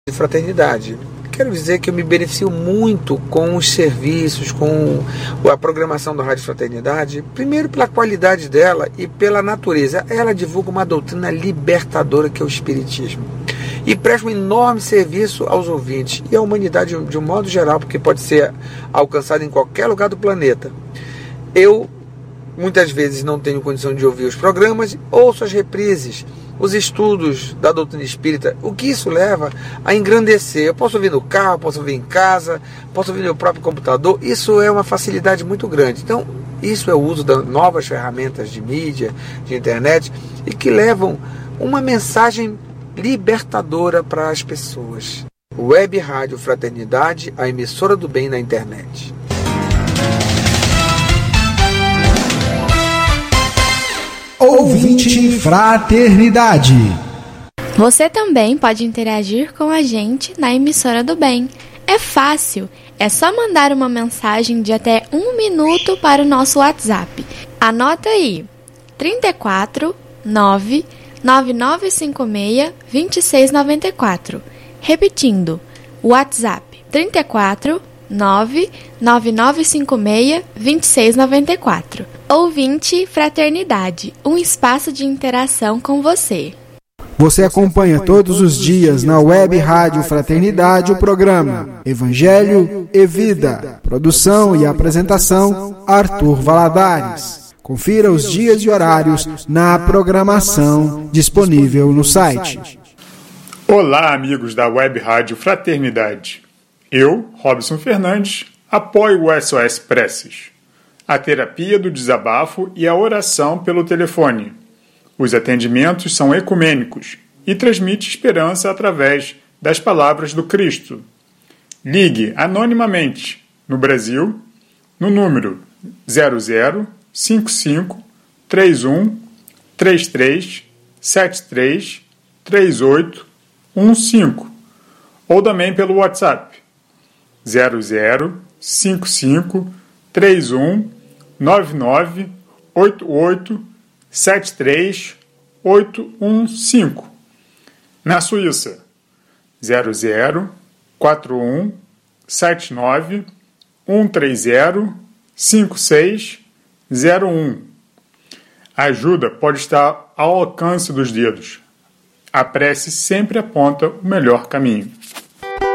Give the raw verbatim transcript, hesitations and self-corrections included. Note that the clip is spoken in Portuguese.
de fraternidade. Quero dizer que eu me beneficio muito com os serviços, com a programação da Rádio Fraternidade, primeiro pela qualidade dela e pela natureza. Ela divulga uma doutrina libertadora que é o Espiritismo. E presta um enorme serviço aos ouvintes e à humanidade de um modo geral, porque pode ser alcançada em qualquer lugar do planeta. Eu, muitas vezes, não tenho condição de ouvir os programas, ouço as reprises, os estudos da doutrina espírita, o que isso leva a engrandecer. Eu posso ouvir no carro, posso ouvir em casa, posso ouvir no meu próprio computador. Isso é uma facilidade muito grande. Então, isso é o uso de novas ferramentas de mídia, de internet, e que levam uma mensagem libertadora para as pessoas. Web Rádio Fraternidade, a emissora do bem na internet. Ouvinte Fraternidade. Você também pode interagir com a gente na emissora do bem. É fácil, é só mandar uma mensagem de até um minuto para o nosso WhatsApp. Anota aí, trinta e quatro, nove, nove nove cinco seis, dois seis nove quatro. Repetindo, WhatsApp trinta e quatro, nove, nove nove cinco seis, dois seis nove quatro. Ouvinte Fraternidade, um espaço de interação com você. Você acompanha todos os dias na Web Rádio Fraternidade o programa Evangelho e Vida. Produção e apresentação Arthur Valadares. Confira os dias e horários na programação disponível no site. Olá, amigos da Web Rádio Fraternidade. Eu, Robson Fernandes, apoio o S O S Preces, a terapia do desabafo e a oração pelo telefone. Os atendimentos são ecumênicos e transmite esperança através das palavras do Cristo. Ligue anonimamente no Brasil no número zero zero cinco cinco três um três três sete três três oito um cinco ou também pelo WhatsApp zero zero cinco cinco três um nove nove oito oito sete três oito um cinco. Na Suíça, zero zero quatro um sete nove um três zero cinco seis zero um. A ajuda pode estar ao alcance dos dedos. A prece sempre aponta o melhor caminho.